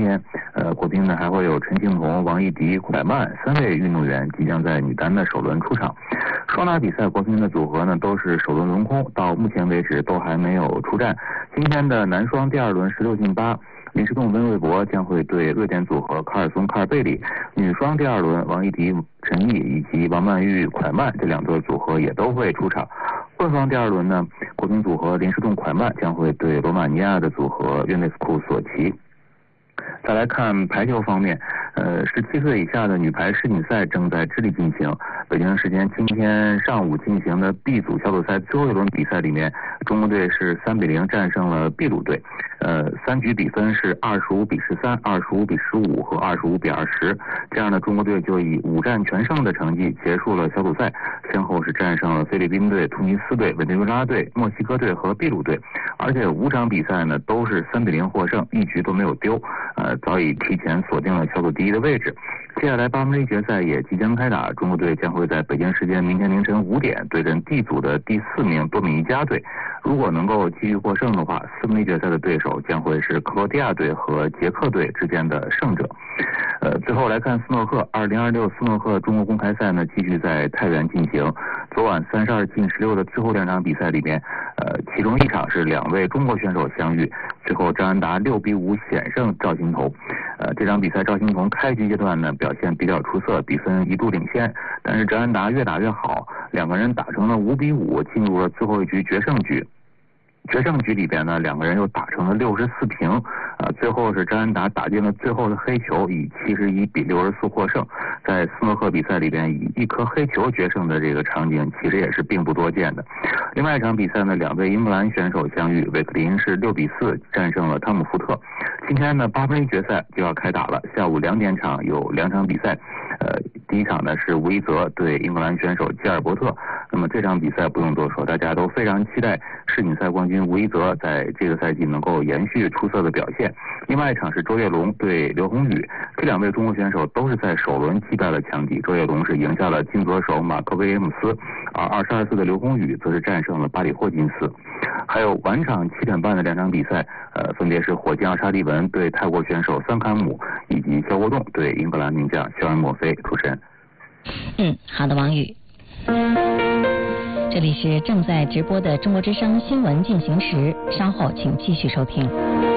天，国乒呢还会有陈庆童、王艺迪、蒯曼3位运动员即将在女单的首轮出场。双打比赛国乒的组合呢都是首轮轮空，到目前为止都还没有出战。今天的男双第2轮16进8。林诗栋、温卫博将会对瑞典组合卡尔松、卡尔贝里。女双第2轮，王艺迪、陈毅以及王曼玉、蒯曼这2对组合也都会出场。混双第2轮呢，国乒组合林诗栋、蒯曼将会对罗马尼亚的组合约内斯库、索齐。再来看排球方面，17岁以下的女排世锦赛正在智利进行。北京时间今天上午进行的 B 组小组赛最后一轮比赛里面，中国队是3-0战胜了秘鲁队。3局比分是25-13、25-15和25-20。这样的中国队就以5战全胜的成绩结束了小组赛，先后是战胜了菲律宾队、突尼斯队、委内瑞拉队、墨西哥队和秘鲁队，而且5场比赛呢都是3-0获胜，一局都没有丢，早已提前锁定了小组第1的位置。接下来8分之一决赛也即将开打，中国队将会在北京时间明天凌晨5点对阵 D 组的第4名多米尼加队。如果能够继续获胜的话，4分之一决赛的对手将会是克罗地亚队和捷克队之间的胜者。最后来看斯诺克，2026斯诺克中国公开赛呢继续在太原进行。昨晚32进16的最后2场比赛里面，其中1场是2位中国选手相遇，最后张安达6-5险胜赵心童。这场比赛赵心童开局阶段呢表现比较出色，比分一度领先，但是张安达越打越好，2个人打成了5-5，进入了最后一局决胜局。决胜局里边呢，2个人又打成了64平，最后是张安达打进了最后的黑球，以71-64获胜。在斯诺克比赛里边，以1颗黑球决胜的这个场景，其实也是并不多见的。另外一场比赛呢，2位英格兰选手相遇，韦克林是6-4战胜了汤姆福特。今天呢8分之一决赛就要开打了，下午2点场有2场比赛。第1场呢是吴一泽对英格兰选手基尔伯特。那么这场比赛不用多说，大家都非常期待世锦赛冠军吴一泽在这个赛季能够延续出色的表现。另外一场是周跃龙对刘宏宇，这2位中国选手都是在首轮击败了强敌。周跃龙是赢下了金左手马克威廉姆斯，而22岁的刘宏宇则是战胜了巴里霍金斯。还有晚场7点半的2场比赛，分别是火箭奥沙利文对泰国选手桑坎姆，以及肖国栋对英格兰名将肖恩·墨菲。主持人。 好的，王宇。这里是正在直播的中国之声新闻进行时，稍后请继续收听。